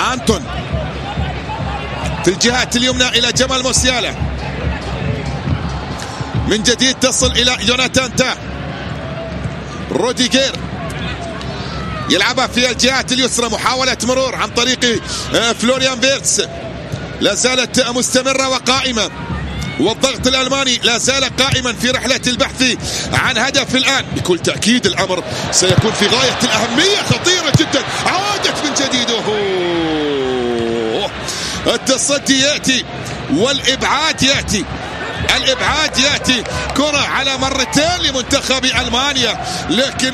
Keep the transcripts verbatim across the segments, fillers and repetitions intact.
أنتون في الجهة اليمنى إلى جمال موسيالا، من جديد تصل إلى يوناتان تاه. روديجير يلعبها في الجهة اليسرى، محاولة مرور عن طريق فلوريان فيرتس، لا زالت مستمرة وقائمة، والضغط الألماني لا زال قائما في رحلة البحث عن هدف. الآن بكل تأكيد الأمر سيكون في غاية الأهمية، خطيرة جدا، عادت من جديد. التصدي يأتي والإبعاد يأتي، الإبعاد يأتي، كرة على مرتين لمنتخب ألمانيا، لكن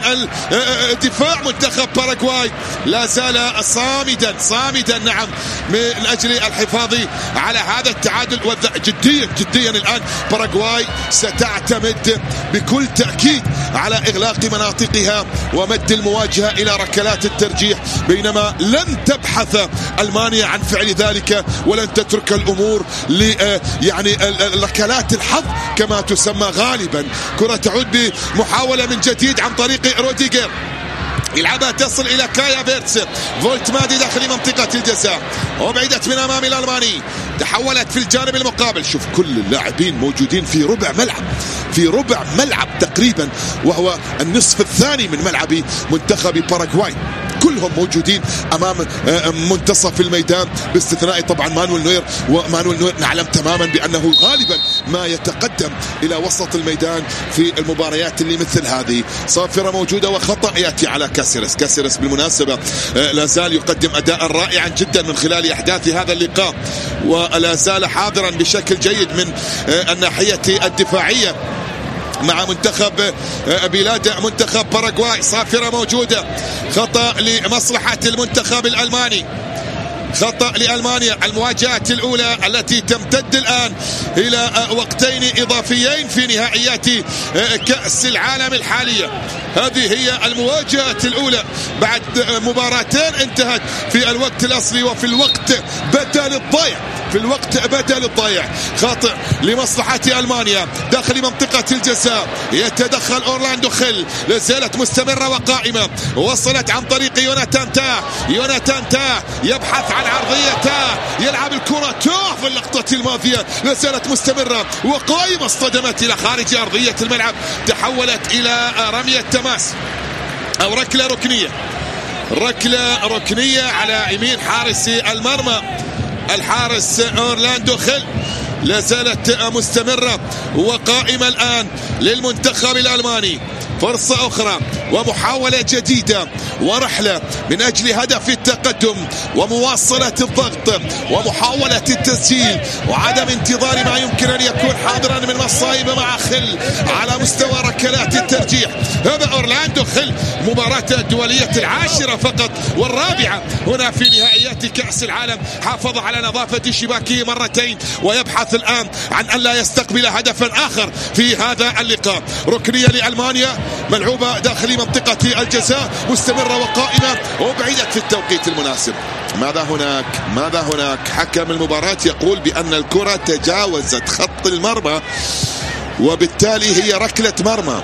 الدفاع منتخب باراغواي لا زال صامدا صامدا نعم من أجل الحفاظ على هذا التعادل. جديا جديا الآن باراغواي ستعتمد بكل تأكيد على إغلاق مناطقها ومد المواجهة إلى ركلات الترجيح، بينما لن تبحث ألمانيا عن فعل ذلك، ولن تترك الأمور ل يعني ركلات الحظ كما تسمى غالبا. كرة تعود بمحاولة من جديد عن طريق روديجير، يلعبها تصل إلى كايا فيرتس، فولت مادي داخل منطقة الجزاء وبعدت من أمام الألماني، تحولت في الجانب المقابل. شوف كل اللاعبين موجودين في ربع ملعب، في ربع ملعب تقريبا، وهو النصف الثاني من ملعب منتخب باراغواي، كلهم موجودين أمام منتصف الميدان باستثناء طبعا مانويل نوير. ومانويل نوير نعلم تماما بأنه غالبا ما يتقدم إلى وسط الميدان في المباريات اللي مثل هذه. صافرة موجودة وخطأ يأتي على كاسيرس. كاسيرس بالمناسبة لا زال يقدم أداء رائعا جدا من خلال أحداث هذا اللقاء، ولا زال حاضرا بشكل جيد من الناحية الدفاعية مع منتخب بلاد منتخب باراغواي. صافرة موجودة، خطأ لمصلحة المنتخب الألماني، خطأ لألمانيا. المواجهة الأولى التي تمتد الآن إلى وقتين إضافيين في نهائيات كأس العالم الحالية. هذه هي المواجهة الأولى بعد مباراتين انتهت في الوقت الأصلي وفي الوقت بدل الضيع، في الوقت بدل الضيع. خاطئ لمصلحة ألمانيا داخل منطقة الجزاء، يتدخل أورلاندو خيل، لازالت مستمرة وقائمة، وصلت عن طريق يوناتان تاه. يوناتان تاه يبحث عن عرضية، تاه يلعب الكرة، تاه في اللقطة الماضية لازالت مستمرة وقائمة، اصطدمت إلى خارج أرضية الملعب، تحولت إلى رمية تماس أو ركلة ركنية، ركلة ركنية على يمين حارس المرمى الحارس أورلاندو خيل. لا زالت مستمرة وقائمة الآن للمنتخب الألماني. فرصة أخرى ومحاولة جديدة ورحلة من أجل هدف التقدم ومواصلة الضغط ومحاولة التسجيل وعدم انتظار ما يمكن أن يكون حاضرا من مصايب مع خل على مستوى ركلات الترجيح. هذا أورلاندو خيل، مباراة الدولية العاشرة فقط والرابعة هنا في نهائيات كأس العالم، حافظ على نظافة شباكه مرتين ويبحث الآن عن أن لا يستقبل هدفا آخر في هذا اللقاء. ركنية لألمانيا ملعوبة داخل منطقة الجزاء، مستمرة وقائمة وبعيدة في التوقيت المناسب. ماذا هناك؟ ماذا هناك؟ حكم المباراة يقول بأن الكرة تجاوزت خط المرمى، وبالتالي هي ركلة مرمى،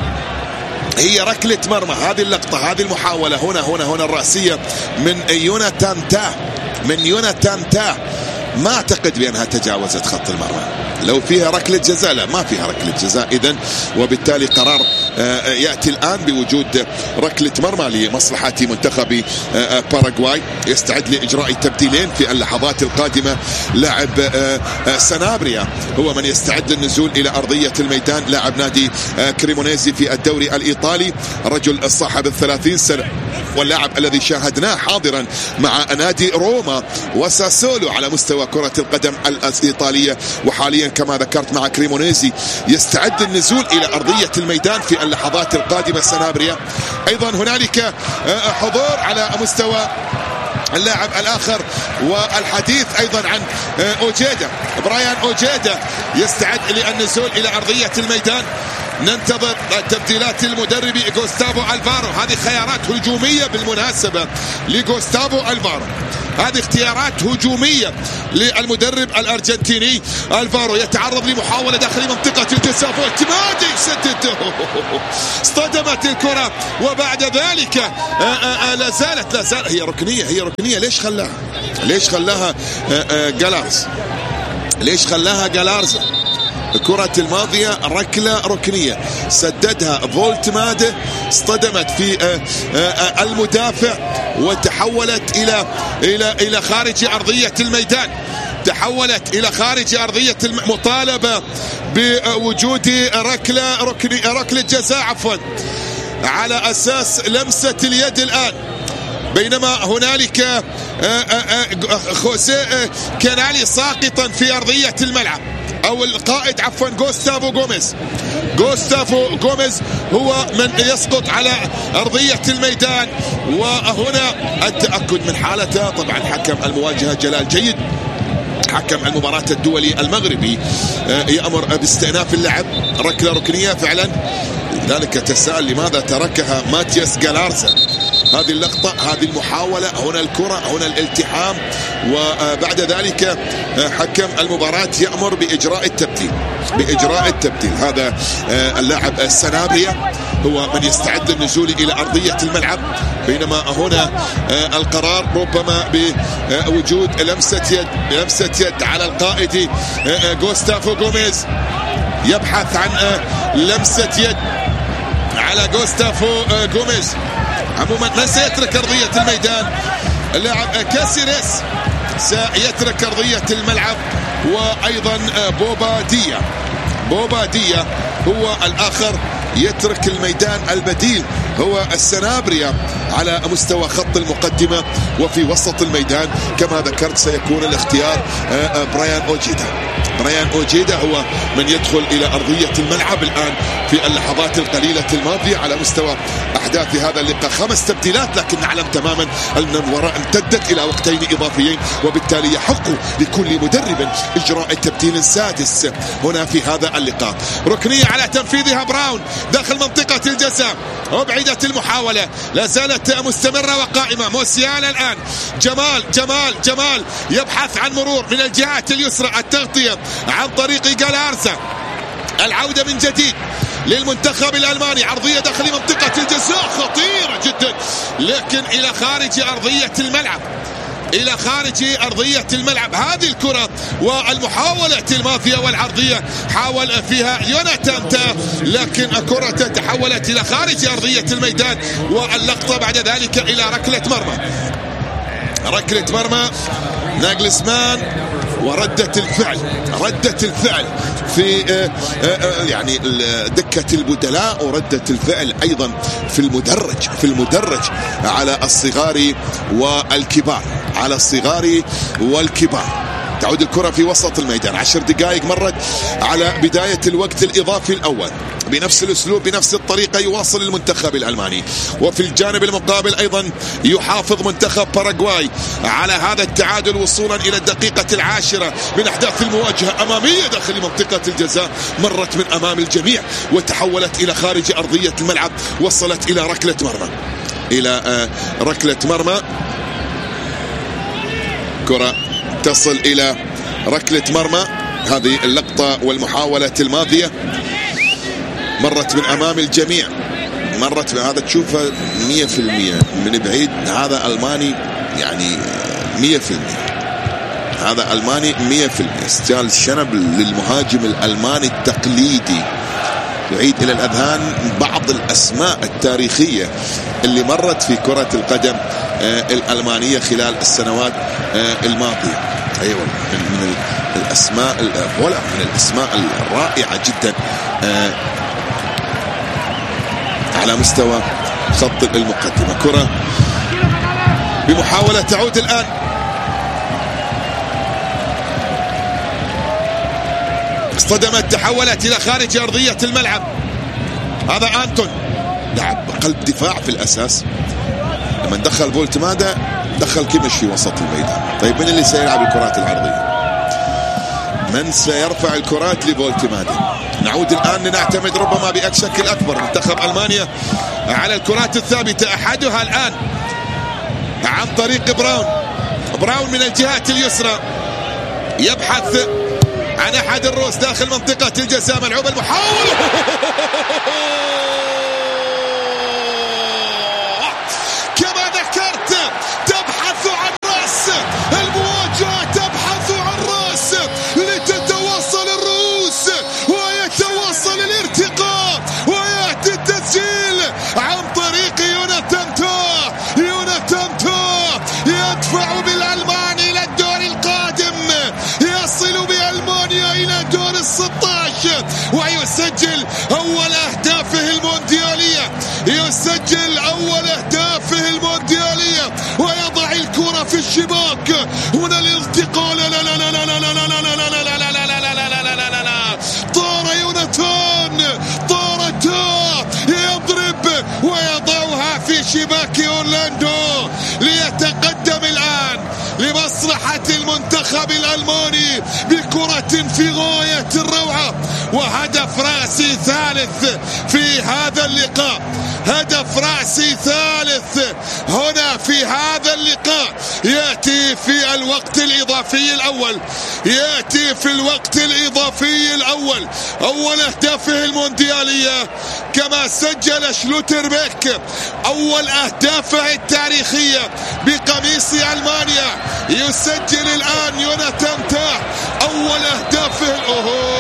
هي ركلة مرمى. هذه اللقطة، هذه المحاولة هنا هنا هنا الرأسية من يوناتان تاه، من يوناتان تاه، ما أعتقد بأنها تجاوزت خط المرمى. لو فيها ركلة جزاء، لا ما فيها ركلة جزاء إذن، وبالتالي قرار يأتي الآن بوجود ركلة مرمى لمصلحة منتخب باراغواي. يستعد لإجراء تبديلين في اللحظات القادمة. لاعب سانابريا هو من يستعد للنزول إلى أرضية الميدان، لاعب نادي كريمونيزي في الدوري الإيطالي، رجل صاحب الثلاثين سنة، واللاعب الذي شاهدناه حاضرا مع نادي روما وساسولو على مستوى كرة القدم الإيطالية، وحاليا كما ذكرت مع كريمونيزي. يستعد النزول إلى أرضية الميدان في اللحظات القادمة سانابريا. أيضا هنالك حضور على مستوى اللاعب الآخر، والحديث أيضا عن أوجيدا، برايان أوجيدا يستعد للنزول إلى أرضية الميدان. ننتظر تبديلات المدرب غوستافو ألفارو. هذه خيارات هجومية بالمناسبة لغوستافو ألفارو، هذه اختيارات هجومية للمدرب الأرجنتيني ألفارو. يتعرض لمحاولة داخل منطقة الجزاء، واعتمادي سدد، اصطدمت الكرة، وبعد ذلك لا زالت لا زالت هي ركنية، هي ركنية. ليش خلاها؟ ليش خلاها جالارز؟ ليش خلاها جالارزا؟ كرة الماضية ركلة ركنية سددها فولتماده، اصطدمت في المدافع وتحولت إلى إلى إلى خارج أرضية الميدان، تحولت إلى خارج أرضية المطالبة بوجود ركلة ركنية ركلة جزاء عفوا على أساس لمسة اليد الآن، بينما هنالك خوسيه كانالي ساقطا في أرضية الملعب، أو القائد عفوا غوستافو غوميز. غوستافو غوميز هو من يسقط على أرضية الميدان، وهنا التأكد من حالته. طبعا حكم المواجهة جلال جيد، حكم المباراة الدولي المغربي، يأمر باستئناف اللعب، ركلة ركنية فعلا. لذلك تساءل لماذا تركها ماتياس جالارزا. هذه اللقطة، هذه المحاولة، هنا الكرة، هنا الالتحام، وبعد ذلك حكم المباراة يأمر بإجراء التبديل بإجراء التبديل هذا اللاعب السنابريا هو من يستعد للنزول إلى أرضية الملعب، بينما هنا القرار ربما بوجود لمسة يد لمسة يد على القائد غوستافو غوميز. يبحث عن لمسة يد على غوستافو غوميز. عموما من سيترك أرضية الميدان؟ اللاعب كاسيريس سيترك أرضية الملعب، وأيضا بوبا ديا بوبا ديا هو الآخر يترك الميدان. البديل هو السنابريا على مستوى خط المقدمة وفي وسط الميدان. كما ذكرت سيكون الاختيار برايان أوجيدا. برايان أوجيدا هو من يدخل إلى أرضية الملعب الآن في اللحظات القليلة الماضية على مستوى أحداث هذا اللقاء. خمس تبديلات، لكن نعلم تماما أن المباراة امتدت إلى وقتين إضافيين، وبالتالي يحق لكل مدرب إجراء التبديل السادس هنا في هذا اللقاء. ركنية على تنفيذها براون داخل منطقة الجزاء، أبعدت المحاولة، لا زالت مستمرة وقائمة. موسيالا الآن، جمال جمال جمال يبحث عن مرور من الجهات اليسرى، التغطية عن طريق جالارزا، العودة من جديد للمنتخب الألماني، عرضية داخل منطقة الجزاء خطيرة جدا، لكن إلى خارج أرضية الملعب إلى خارج أرضية الملعب. هذه الكرة والمحاولة الماضية والعرضية حاول فيها يوناتان تا، لكن الكرة تحولت إلى خارج أرضية الميدان، واللقطة بعد ذلك إلى ركلة مرمى. ركلة مرمى ناجلسمان، وردة الفعل ردة الفعل في يعني دكة البدلاء، وردة الفعل أيضا في المدرج في المدرج على الصغار والكبار على الصغار والكبار. تعود الكرة في وسط الميدان. عشر دقائق مرت على بداية الوقت الإضافي الأول، بنفس الأسلوب بنفس الطريقة يواصل المنتخب الألماني. وفي الجانب المقابل أيضا يحافظ منتخب باراغواي على هذا التعادل وصولا إلى الدقيقة العاشرة من أحداث المواجهة. أمامية داخل منطقة الجزاء، مرت من أمام الجميع وتحولت إلى خارج أرضية الملعب، وصلت إلى ركلة مرمى إلى ركلة مرمى كرة تصل إلى ركلة مرمى. هذه اللقطة والمحاولة الماضية مرت من أمام الجميع، مرت هذا تشوفها مية في المية من بعيد. هذا ألماني يعني مية في المية، هذا ألماني مية في المية. استيال شنب للمهاجم الألماني التقليدي. يعيد إلى الأذهان بعض الأسماء التاريخية اللي مرت في كرة القدم الألمانية خلال السنوات الماضية. أيوة، من, من الأسماء ولا من الأسماء الرائعة جدا على مستوى خط المقدمة. كرة بمحاولة تعود الآن، اصطدمت، تحولت إلى خارج أرضية الملعب. هذا أنتون لعب قلب دفاع في الأساس، لما دخل فولتماده دخل كيمش في وسط الميدان. طيب من اللي سيلعب الكرات العرضية؟ من سيرفع الكرات لفولتماده؟ نعود الآن لنعتمد ربما بشكل أكبر منتخب ألمانيا على الكرات الثابتة، أحدها الآن عن طريق براون. براون من الجهات اليسرى يبحث عن أحد الروس داخل منطقة الجزاء، ملعوب المحاولة كما ذكرت، تبحث عن راس في الشباك. هنا الالتقاء، لا لا لا لا لا لا لا لا لا لا لا لا لا لا لا لا. طار يوناتان، طارتها، يضرب ويضعها في شباك أورلاندو ليتقدم الآن لمصلحة المنتخب الألماني بكرة في غاية الروعة. وهدف رأسي ثالث في هذا اللقاء، هدف رأسي ثالث هنا في هذا اللقاء، يأتي في الوقت الإضافي الأول، يأتي في الوقت الإضافي الأول. أول أهدافه المونديالية كما سجل شلوتربيك أول أهدافه التاريخية بقميص ألمانيا، يسجل الآن يوناتان تاه أول أهدافه. أوه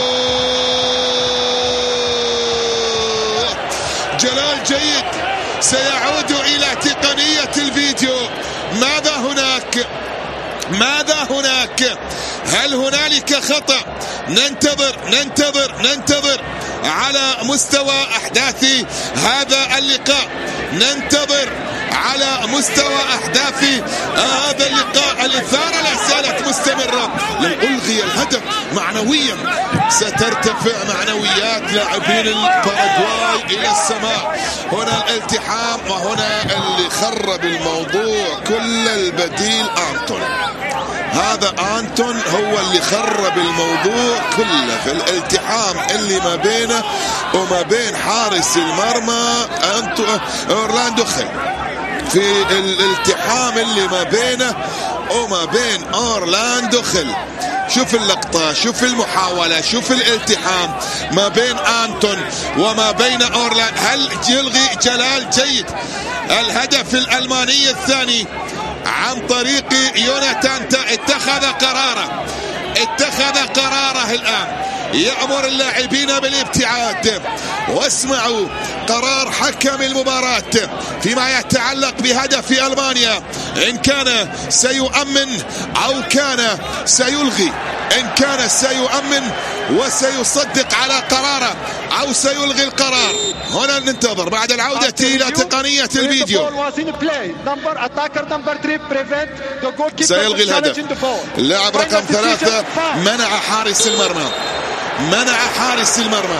جلال جيد سيعود إلى تقنية الفيديو. ماذا هناك؟ ماذا هناك؟ هل هنالك خطأ؟ ننتظر ننتظر ننتظر على مستوى أحداث هذا اللقاء، ننتظر على مستوى أحداث هذا اللقاء. الإثارة لا زالت مستمرة. لو ألغي الهدف معنويا سترتفع معنويات لاعبين الباراغواي إلى السماء. هنا الالتحام، وهنا اللي خرب الموضوع كل البديل أنتون. هذا أنتون هو اللي خرب الموضوع كله في الالتحام اللي ما بينه وما بين حارس المرمى أنتون أورلاندو خيل، في الالتحام اللي ما بينه وما بين أورلاندو خيل. شوف اللقطة، شوف المحاولة، شوف الالتحام ما بين أنتون وما بين أورلاندو. هل يلغي جلال جيد الهدف الألماني الثاني عن طريق يوناتان؟ اتخذ قراره، اتخذ قراره الآن، يأمر اللاعبين بالابتعاد. واسمعوا قرار حكم المباراة فيما يتعلق بهدف ألمانيا، إن كان سيؤمن أو كان سيلغي، إن كان سيؤمن وسيصدق على قراره أو سيلغي القرار. هنا ننتظر بعد العودة إلى تقنية الفيديو. سيلغي الهدف. اللاعب رقم ثلاثة منع حارس المرمى، منع حارس المرمى.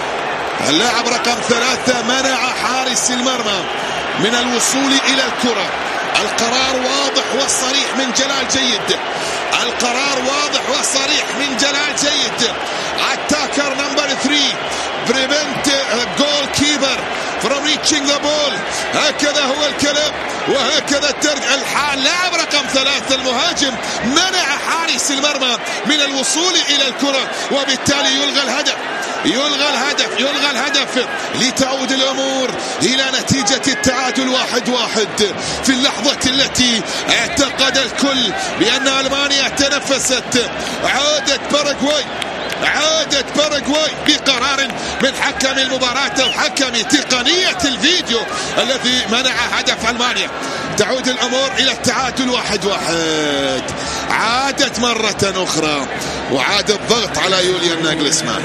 اللاعب رقم ثلاثة منع حارس المرمى من الوصول إلى الكرة. القرار واضح وصريح من جلال جيد، القرار واضح وصريح من جلال جيد. التاكر نمبر ثلاثة prevent goal keeper from reaching the ball. هكذا هو الكلام وهكذا الترك. الحال لاعب رقم ثلاثة المهاجم منع حارس المرمى من الوصول إلى الكرة، وبالتالي يلغى الهدف، يلغى الهدف، يلغى الهدف لتعود الأمور إلى نتيجة التعادل واحد واحد في اللحظة التي اعتقد الكل بأن ألمانيا تنفست. عادت باراغواي، عادت باراغواي بقرار من حكم المباراة أو حكم تقنية الفيديو الذي منع هدف ألمانيا. تعود الأمور إلى التعادل واحد واحد. عادت مرة أخرى وعاد الضغط على يوليان ناغلسمان،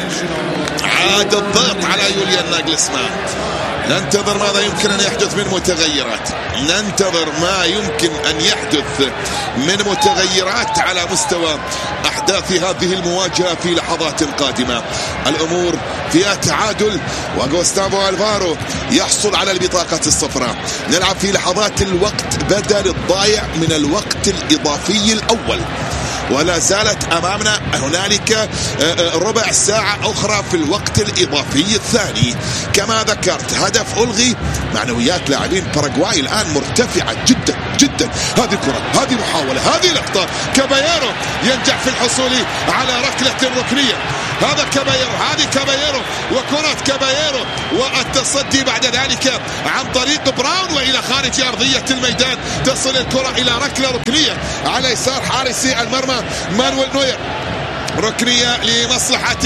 عاد الضغط على يوليان ناغلسمان. ننتظر ماذا يمكن أن يحدث من متغيرات، ننتظر ما يمكن أن يحدث من متغيرات على مستوى أحداث هذه المواجهة في لحظات قادمة. الأمور فيها تعادل وغوستافو ألفارو يحصل على البطاقة الصفراء. نلعب في لحظات الوقت بدل الضايع من الوقت الإضافي الأول، ولا زالت أمامنا هنالك ربع ساعة أخرى في الوقت الإضافي الثاني. كما ذكرت هدف ألغي، معنويات لاعبين باراغواي الآن مرتفعة جدا جدا. هذه كرة، هذه محاولة، هذه لقطة. كابايرو ينجح في الحصول على ركلة ركنية. هذا كابايرو، هذه كابايرو وكرة كابايرو، والتصدي بعد ذلك عن طريق براون وإلى خارج أرضية الميدان. تصل الكرة إلى ركلة ركنية على يسار حارس المرمى مانويل نوير. ركنية لمصلحة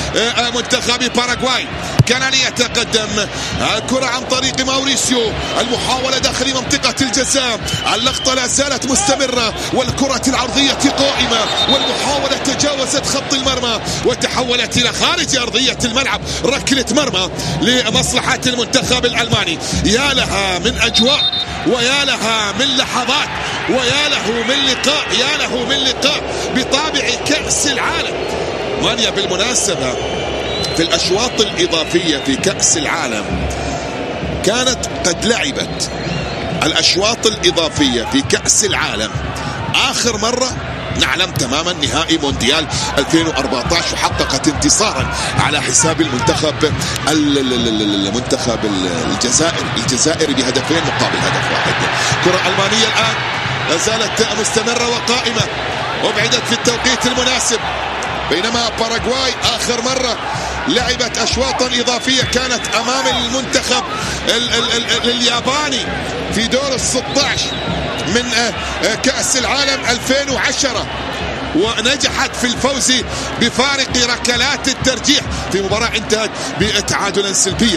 منتخب باراغواي. كان ليتقدم الكرة عن طريق ماوريسيو، المحاولة داخل منطقة الجزاء. اللقطة لا زالت مستمرة والكرة العرضية قائمة، والمحاولة تجاوزت خط المرمى وتحولت إلى خارج أرضية الملعب. ركلة مرمى لمصلحة المنتخب الألماني. يا لها من أجواء ويا لها من لحظات ويا له من لقاء يا له من لقاء بطابع كأس العالم. ألمانيا بالمناسبة في الأشواط الإضافية في كأس العالم كانت قد لعبت الأشواط الإضافية في كأس العالم آخر مرة نعلم تماما نهائي مونديال ألفين وأربعة عشر، وحققت انتصارا على حساب المنتخب المنتخب الجزائر الجزائري بهدفين مقابل هدف واحد. كرة ألمانية الآن لا زالت مستمرة وقائمة، أبعدت في التوقيت المناسب، بينما باراغواي آخر مرة لعبت أشواطا إضافية كانت أمام المنتخب ال ال ال الياباني في دور الستة عشر من كأس العالم ألفين وعشرة، ونجحت في الفوز بفارق ركلات الترجيح في مباراة انتهت بتعادلا سلبيا.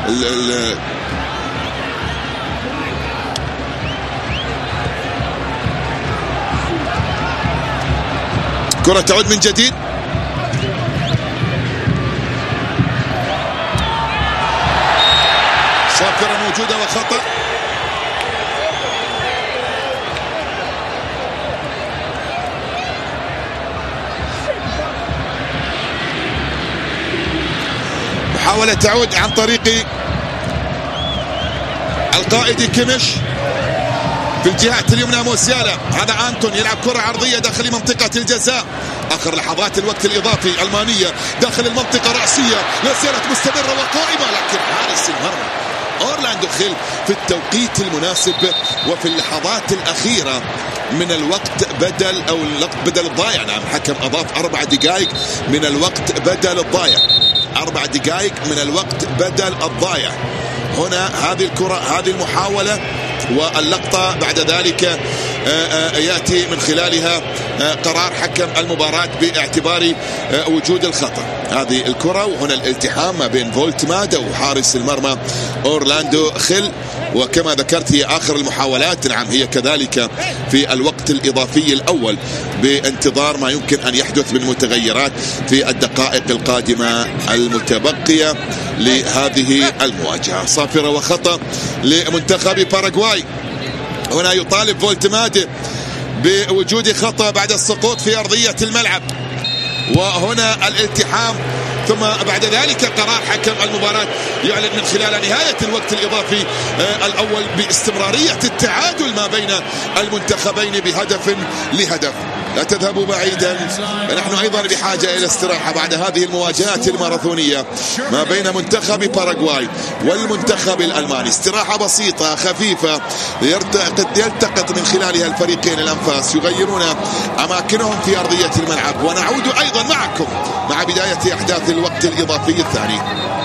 كرة تعود من جديد، صافرة موجودة وخطأ. محاولة تعود عن طريق القائد كيميش في الجهة اليمنى. موسيالا، هذا أنتون يلعب كرة عرضية داخل منطقة الجزاء. آخر لحظات الوقت الإضافي، ألمانية داخل المنطقة رأسية لا زالت مستمرة وقائمة، لكن حارس المرمى أورلاندو خيل في التوقيت المناسب وفي اللحظات الأخيرة من الوقت بدل أو الوقت بدل الضايع. نعم، حكم أضاف أربع دقائق من الوقت بدل الضايع، أربع دقائق من الوقت بدل الضايع. هنا هذه الكرة، هذه المحاولة واللقطة بعد ذلك يأتي من خلالها قرار حكم المباراة باعتبار وجود الخطأ. هذه الكرة وهنا الالتحام ما بين فولتمادا وحارس المرمى أورلاندو خيل، وكما ذكرت هي آخر المحاولات. نعم، هي كذلك في الوقت الإضافي الأول بانتظار ما يمكن أن يحدث من متغيرات في الدقائق القادمة المتبقية لهذه المواجهة. صافرة وخطأ لمنتخب باراغواي. هنا يطالب فولتمادا بوجود خطأ بعد السقوط في أرضية الملعب، وهنا الالتحام، ثم بعد ذلك قرار حكم المباراة يعلن من خلال نهاية الوقت الإضافي الأول باستمرارية التعادل ما بين المنتخبين بهدف لهدف. لا تذهبوا بعيدا، نحن أيضا بحاجة إلى استراحة بعد هذه المواجهات الماراثونية ما بين منتخب باراغواي والمنتخب الألماني. استراحة بسيطة خفيفة قد يلتقط من خلالها الفريقين الأنفاس، يغيرون أماكنهم في أرضية الملعب، ونعود أيضا معكم مع بداية أحداث الوقت الإضافي الثاني.